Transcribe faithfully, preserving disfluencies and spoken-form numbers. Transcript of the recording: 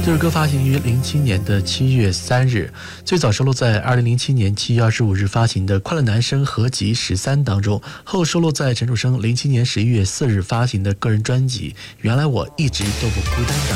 这首歌发行于零七年的七月三日，最早收录在二零零七年七月二十五日发行的《快乐男声》合集十三当中，后收录在陈楚生零七年十一月四日发行的个人专辑《原来我一直都不孤单》当中。